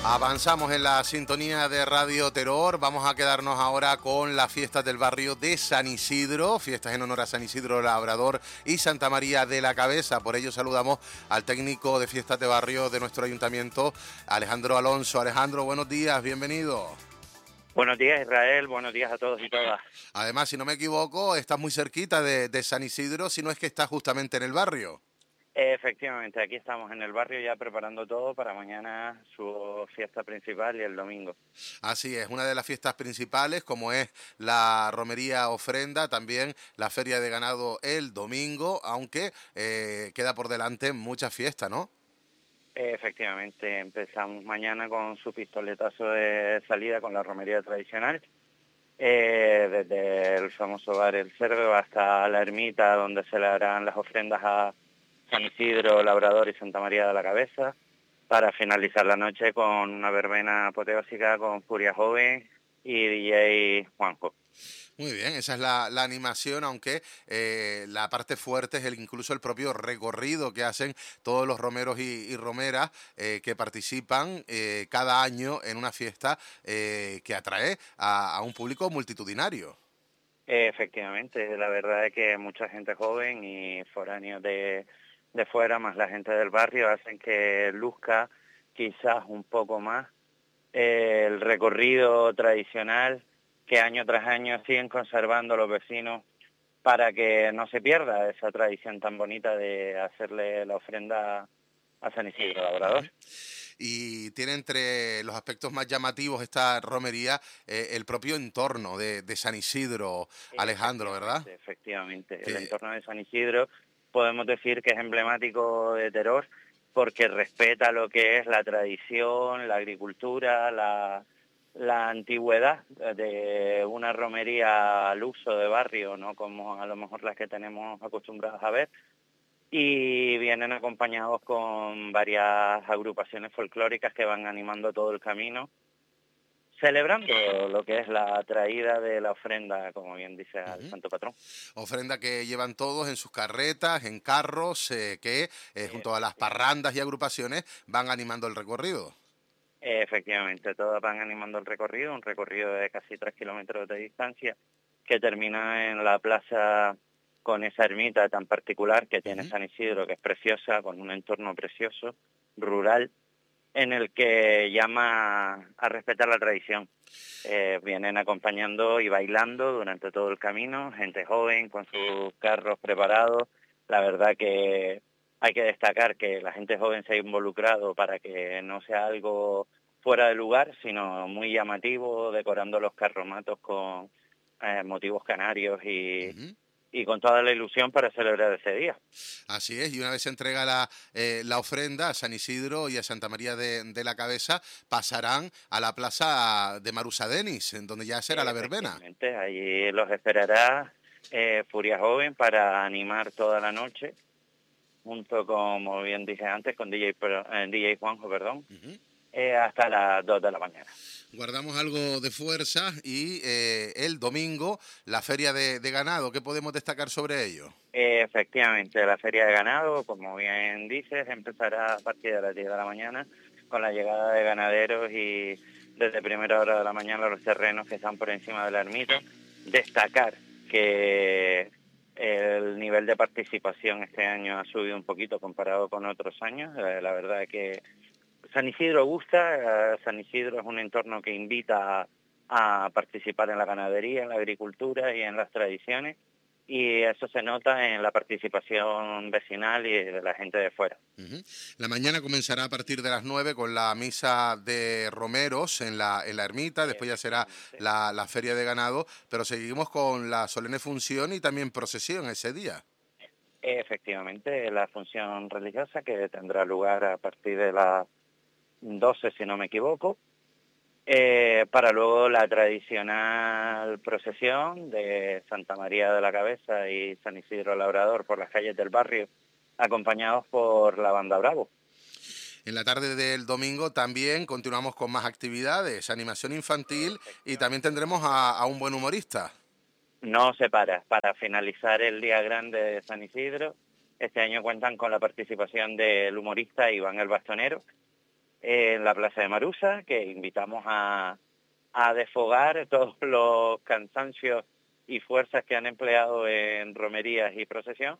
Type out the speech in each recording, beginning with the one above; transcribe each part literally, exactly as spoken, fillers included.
Avanzamos en la sintonía de Radio Terror. Vamos a quedarnos ahora con las fiestas del barrio de San Isidro, fiestas en honor a San Isidro Labrador y Santa María de la Cabeza. Por ello saludamos al técnico de fiestas de barrio de nuestro ayuntamiento, Alejandro Alonso. Alejandro, buenos días, bienvenido. Buenos días, Israel, buenos días a todos y todas. Además, si no me equivoco, estás muy cerquita de, de San Isidro, si no es que estás justamente en el barrio. Efectivamente, aquí estamos en el barrio ya preparando todo para mañana su fiesta principal y el domingo. Así es, una de las fiestas principales, como es la romería ofrenda, también la feria de ganado el domingo, aunque eh, queda por delante muchas fiestas, ¿no? Efectivamente, empezamos mañana con su pistoletazo de salida con la romería tradicional, eh, desde el famoso bar El Cerdo hasta la ermita donde se le harán las ofrendas a San Isidro, Labrador y Santa María de la Cabeza, para finalizar la noche con una verbena apoteósica con Furia Joven y D J Juanjo. Muy bien, esa es la, la animación, aunque eh, la parte fuerte es el, incluso el propio recorrido que hacen todos los romeros y, y romeras eh, que participan eh, cada año en una fiesta eh, que atrae a, a un público multitudinario. Efectivamente, la verdad es que mucha gente joven y foráneos de, de fuera, más la gente del barrio, hacen que luzca quizás un poco más eh, el recorrido tradicional que año tras año siguen conservando los vecinos para que no se pierda esa tradición tan bonita de hacerle la ofrenda a San Isidro Labrador. Y tiene entre los aspectos más llamativos esta romería eh, el propio entorno de, de San Isidro, Alejandro, ¿verdad? Efectivamente, Que... el entorno de San Isidro podemos decir que es emblemático de Teror porque respeta lo que es la tradición, la agricultura, la, la antigüedad de una romería al uso de barrio, no como a lo mejor las que tenemos acostumbrados a ver, y vienen acompañados con varias agrupaciones folclóricas que van animando todo el camino, celebrando lo que es la traída de la ofrenda, como bien dice, al Uh-huh. Santo Patrón. Ofrenda que llevan todos en sus carretas, en carros, eh, que eh, junto a las parrandas y agrupaciones van animando el recorrido. Efectivamente, todas van animando el recorrido, un recorrido de casi tres kilómetros de distancia, que termina en la plaza con esa ermita tan particular que tiene uh-huh. San Isidro, que es preciosa, con un entorno precioso, rural, en el que llama a respetar la tradición. Eh, vienen acompañando y bailando durante todo el camino, gente joven con sus carros preparados. La verdad que hay que destacar que la gente joven se ha involucrado para que no sea algo fuera de lugar, sino muy llamativo, decorando los carromatos con eh, motivos canarios y... Uh-huh. y con toda la ilusión para celebrar ese día. Así es, y una vez se entrega la, eh, la ofrenda a San Isidro y a Santa María de, de la Cabeza, pasarán a la plaza de Marusadenis, en donde ya será la verbena. Allí los esperará eh, Furia Joven para animar toda la noche, junto con, como bien dije antes, con D J, eh, D J Juanjo, perdón, uh-huh. eh, hasta las dos de la mañana. Guardamos algo de fuerza y eh, el domingo la feria de, de ganado, ¿qué podemos destacar sobre ello? Efectivamente, la feria de ganado, como bien dices, empezará a partir de las diez de la mañana con la llegada de ganaderos y desde primera hora de la mañana los terrenos que están por encima de la ermita. Destacar que el nivel de participación este año ha subido un poquito comparado con otros años. La verdad es que San Isidro gusta, San Isidro es un entorno que invita a, a participar en la ganadería, en la agricultura y en las tradiciones, y eso se nota en la participación vecinal y de la gente de fuera. Uh-huh. La mañana comenzará a partir de las nueve con la misa de romeros en la, en la ermita, después ya será la, la feria de ganado, pero seguimos con la solemne función y también procesión ese día. Efectivamente, la función religiosa que tendrá lugar a partir de las doce, si no me equivoco, eh, para luego la tradicional procesión de Santa María de la Cabeza y San Isidro Labrador por las calles del barrio, acompañados por la banda Bravo. En la tarde del domingo también continuamos con más actividades, animación infantil y también tendremos a, a un buen humorista. No se para. Para finalizar el día grande de San Isidro, este año cuentan con la participación del humorista Iván el Bastonero, en la Plaza de Marusa, que invitamos a, a desfogar todos los cansancios y fuerzas que han empleado en romerías y procesión,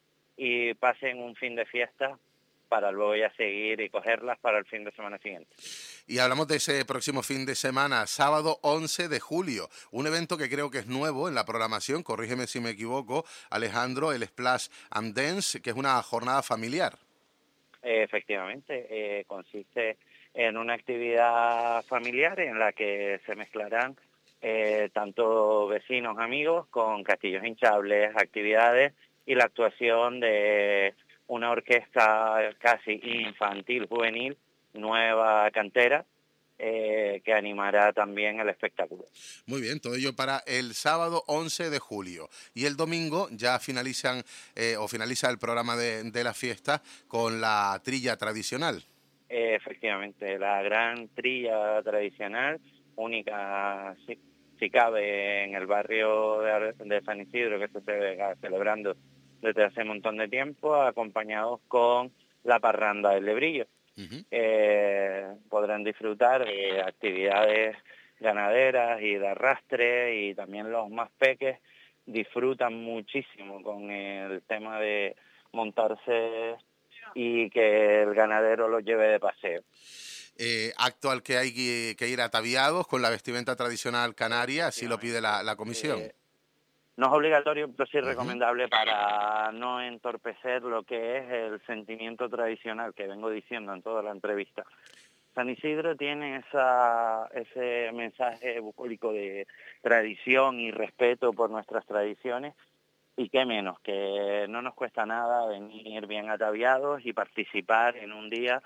y pasen un fin de fiesta para luego ya seguir y cogerlas para el fin de semana siguiente. Y hablamos de ese próximo fin de semana, sábado once de julio, un evento que creo que es nuevo en la programación, corrígeme si me equivoco, Alejandro, el Splash and Dance, que es una jornada familiar. Eh, efectivamente, eh, consiste en una actividad familiar en la que se mezclarán eh, tanto vecinos, amigos, con castillos hinchables, actividades y la actuación de una orquesta casi infantil, juvenil, nueva cantera, eh, que animará también el espectáculo. Muy bien, todo ello para el sábado once de julio. Y el domingo ya finalizan eh, o finaliza el programa de, de la fiesta con la trilla tradicional. Eh, efectivamente, la gran trilla tradicional, única, si, si cabe, en el barrio de, de San Isidro, que se está celebrando desde hace un montón de tiempo, acompañados con la parranda del Lebrillo. Uh-huh. Eh, podrán disfrutar de actividades ganaderas y de arrastre, y también los más peques disfrutan muchísimo con el tema de montarse y que el ganadero los lleve de paseo. Eh, acto al que hay que, que ir ataviados con la vestimenta tradicional canaria, así lo pide la, la comisión. Eh, no es obligatorio, pero sí uh-huh. recomendable para no entorpecer lo que es el sentimiento tradicional que vengo diciendo en toda la entrevista. San Isidro tiene esa, ese mensaje bucólico de tradición y respeto por nuestras tradiciones, y qué menos, que no nos cuesta nada venir bien ataviados y participar en un día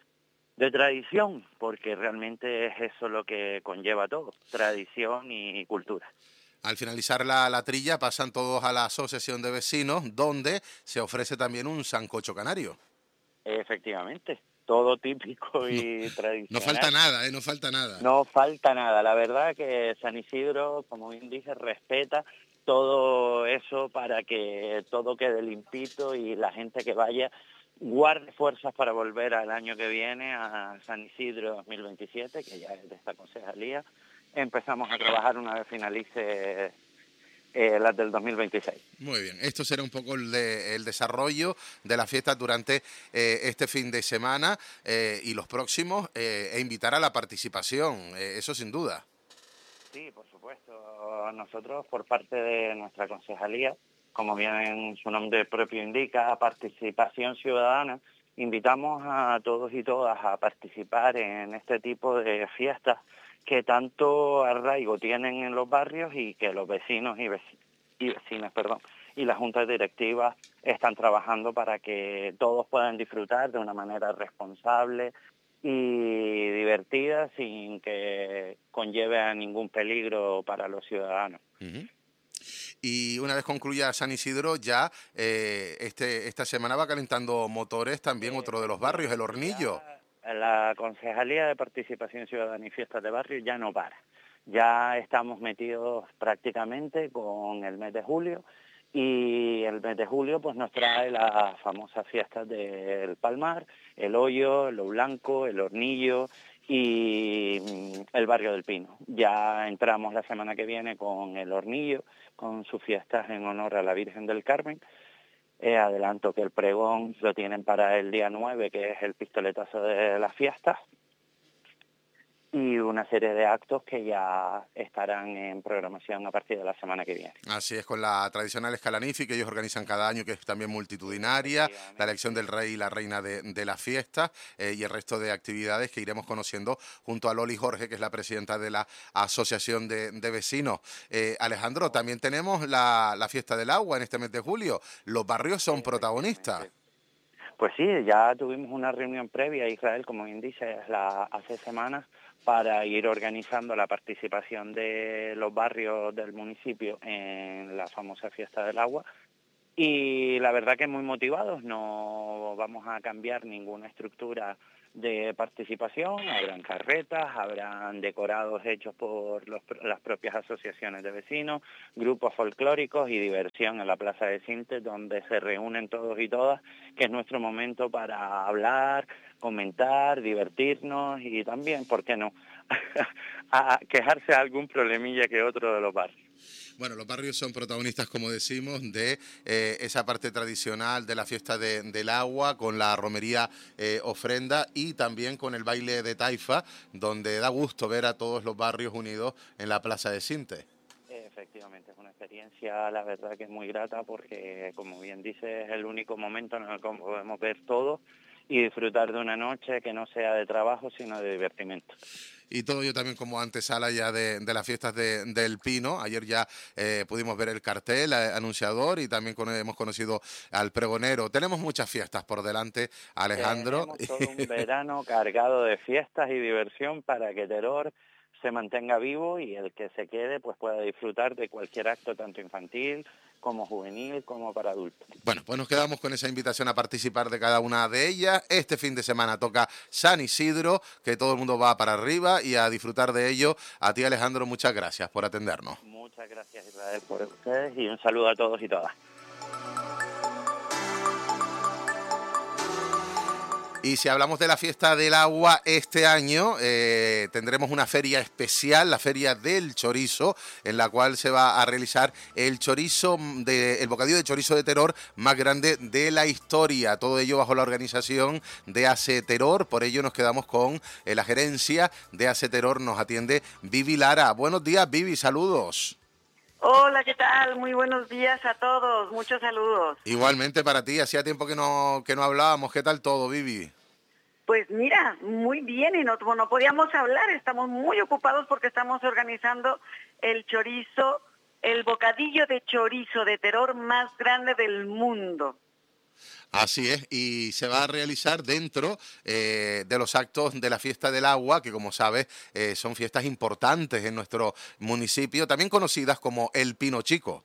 de tradición, porque realmente es eso lo que conlleva todo, tradición y cultura. Al finalizar la, la trilla pasan todos a la asociación de vecinos, donde se ofrece también un sancocho canario. Efectivamente, todo típico y no, tradicional. No falta nada, ¿eh? No falta nada. No falta nada. La verdad que San Isidro, como bien dije, respeta todo eso para que todo quede limpito y la gente que vaya guarde fuerzas para volver al año que viene, a San Isidro dos mil veintisiete, que ya es de esta concejalía. Empezamos a trabajar una vez finalice eh, las del dos mil veintiséis. Muy bien, esto será un poco el, de, el desarrollo de las fiestas durante eh, este fin de semana eh, y los próximos, eh, e invitar a la participación, eh, eso sin duda. Sí, por supuesto. Nosotros, por parte de nuestra concejalía, como bien su nombre propio indica, participación ciudadana, invitamos a todos y todas a participar en este tipo de fiestas que tanto arraigo tienen en los barrios y que los vecinos y, vec- y vecinas, perdón, y las juntas directivas están trabajando para que todos puedan disfrutar de una manera responsable y divertida, sin que conlleve a ningún peligro para los ciudadanos. Uh-huh. Y una vez concluya San Isidro, ya eh, este esta semana va calentando motores también eh, otro de los barrios, el Hornillo. La Concejalía de Participación Ciudadana y Fiestas de Barrio ya no para. Ya estamos metidos prácticamente con el mes de julio, y el mes de julio pues nos trae las famosas fiestas del Palmar, el Hoyo, el Lo Blanco, el Hornillo y el Barrio del Pino. Ya entramos la semana que viene con el Hornillo, con sus fiestas en honor a la Virgen del Carmen. Eh, adelanto que el pregón lo tienen para el día nueve, que es el pistoletazo de las fiestas, y una serie de actos que ya estarán en programación a partir de la semana que viene. Así es, con la tradicional escalanifi que ellos organizan cada año, que es también multitudinaria, la elección del rey y la reina de, de la fiesta, eh, y el resto de actividades que iremos conociendo junto a Loli Jorge, que es la presidenta de la Asociación de, de Vecinos. Eh, Alejandro, también tenemos la, la fiesta del agua en este mes de julio. Los barrios son protagonistas. Pues sí, ya tuvimos una reunión previa, Israel, como bien dice, la, hace semanas, para ir organizando la participación de los barrios del municipio en la famosa fiesta del agua. Y la verdad que muy motivados, no vamos a cambiar ninguna estructura de participación, habrán carretas, habrán decorados hechos por los, las propias asociaciones de vecinos, grupos folclóricos y diversión en la Plaza de Sinte, donde se reúnen todos y todas, que es nuestro momento para hablar, comentar, divertirnos y también, ¿por qué no?, a quejarse de algún problemilla que otro de los barrios. Bueno, los barrios son protagonistas, como decimos, de eh, esa parte tradicional de la fiesta de, del agua, con la romería eh, ofrenda y también con el baile de taifa, donde da gusto ver a todos los barrios unidos en la Plaza de Sinte. Efectivamente, es una experiencia, la verdad, que es muy grata porque, como bien dice, es el único momento en el que podemos ver todo y disfrutar de una noche que no sea de trabajo, sino de divertimento. Y todo ello también como antesala ya de, de las fiestas de, del Pino. Ayer ya eh, pudimos ver el cartel eh, anunciador y también con, hemos conocido al pregonero. Tenemos muchas fiestas por delante, Alejandro. Tenemos todo un verano cargado de fiestas y diversión para que Teror se mantenga vivo y el que se quede pues pueda disfrutar de cualquier acto, tanto infantil como juvenil, como para adultos. Bueno, pues nos quedamos con esa invitación a participar de cada una de ellas. Este fin de semana toca San Isidro, que todo el mundo va para arriba y a disfrutar de ello. A ti, Alejandro, muchas gracias por atendernos. Muchas gracias, Israel, por ustedes y un saludo a todos y todas. Y si hablamos de la fiesta del agua, este año eh, tendremos una feria especial, la Feria del Chorizo, en la cual se va a realizar el chorizo, de, el bocadillo de chorizo de Teror más grande de la historia. Todo ello bajo la organización de ACE Teror. Por ello nos quedamos con eh, la gerencia de ACE Teror. Nos atiende Vivi Lara. Buenos días, Vivi, saludos. Hola, ¿qué tal? Muy buenos días a todos, muchos saludos. Igualmente para ti, hacía tiempo que no, que no hablábamos. ¿Qué tal todo, Vivi? Pues mira, muy bien, y no, no podíamos hablar, estamos muy ocupados porque estamos organizando el chorizo, el bocadillo de chorizo de Teror más grande del mundo. Así es, y se va a realizar dentro eh, de los actos de la Fiesta del Agua, que como sabes eh, son fiestas importantes en nuestro municipio, también conocidas como el Pino Chico.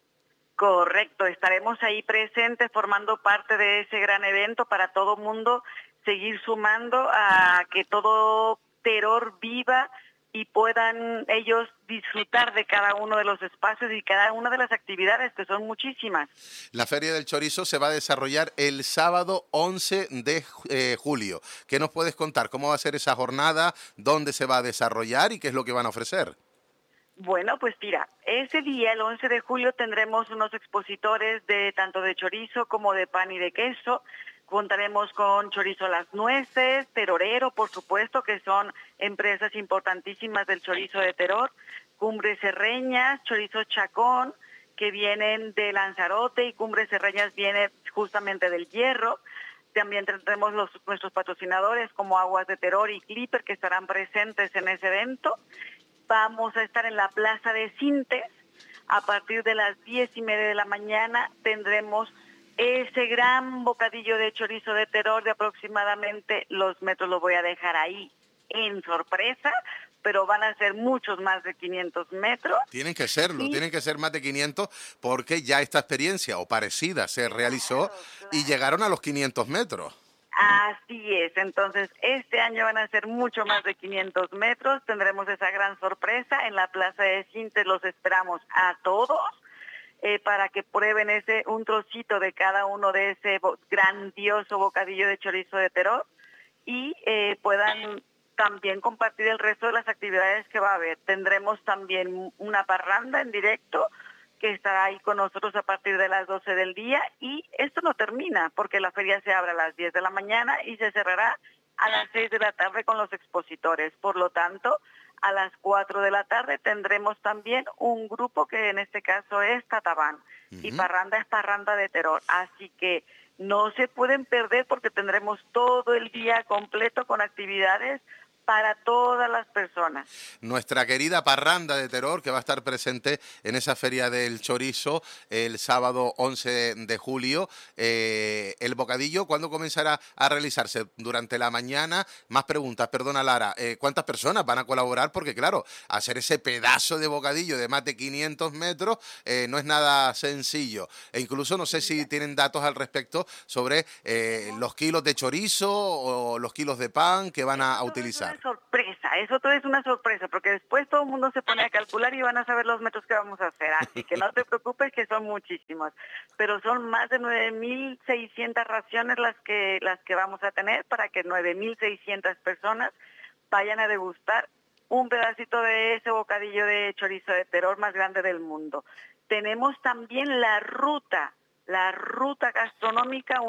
Correcto, estaremos ahí presentes formando parte de ese gran evento para todo mundo seguir sumando a que todo Teror viva y puedan ellos disfrutar de cada uno de los espacios y cada una de las actividades, que son muchísimas. La Feria del Chorizo se va a desarrollar el sábado once de eh, julio. ¿Qué nos puedes contar? ¿Cómo va a ser esa jornada? ¿Dónde se va a desarrollar? ¿Y qué es lo que van a ofrecer? Bueno, pues mira, ese día, el once de julio, tendremos unos expositores de tanto de chorizo como de pan y de queso. Contaremos con Chorizo Las Nueces, Terorero, por supuesto, que son empresas importantísimas del chorizo de Teror, Cumbres Serreñas, Chorizo Chacón, que vienen de Lanzarote, y Cumbres Serreñas viene justamente del Hierro. También tendremos los, nuestros patrocinadores como Aguas de Teror y Clipper, que estarán presentes en ese evento. Vamos a estar en la Plaza de Sintes. A partir de las diez y media de la mañana tendremos ese gran bocadillo de chorizo de Teror de aproximadamente, los metros los voy a dejar ahí en sorpresa, pero van a ser muchos más de quinientos metros. Tienen que serlo, y... tienen que ser más de quinientos, porque ya esta experiencia o parecida se realizó, claro, claro. Y llegaron a los quinientos metros. Así es, entonces este año van a ser mucho más de quinientos metros, tendremos esa gran sorpresa en la Plaza de Sintes, los esperamos a todos. Eh, para que prueben ese un trocito de cada uno de ese bo grandioso bocadillo de chorizo de Teror y eh, puedan también compartir el resto de las actividades que va a haber. Tendremos también una parranda en directo que estará ahí con nosotros a partir de las doce del día, y esto no termina porque la feria se abre a las diez de la mañana y se cerrará a las seis de la tarde con los expositores. Por lo tanto, a las cuatro de la tarde tendremos también un grupo que en este caso es Tatabán. Uh-huh. Y parranda es parranda de Teror. Así que no se pueden perder porque tendremos todo el día completo con actividades para todas las personas. Nuestra querida parranda de Teror, que va a estar presente en esa feria del chorizo el sábado once de julio. Eh, el bocadillo, ¿cuándo comenzará a realizarse? ¿Durante la mañana? Más preguntas, perdona Lara. Eh, ¿Cuántas personas van a colaborar? Porque claro, hacer ese pedazo de bocadillo de más de quinientos metros eh, no es nada sencillo. E incluso no sé si tienen datos al respecto sobre eh, los kilos de chorizo o los kilos de pan que van a, a utilizar. Sorpresa, eso todo es una sorpresa, porque después todo el mundo se pone a calcular y van a saber los metros que vamos a hacer, así que no te preocupes que son muchísimos, pero son más de nueve mil seiscientas raciones las que las que vamos a tener para que nueve mil seiscientas personas vayan a degustar un pedacito de ese bocadillo de chorizo de Teror más grande del mundo. Tenemos también la ruta, la ruta gastronómica,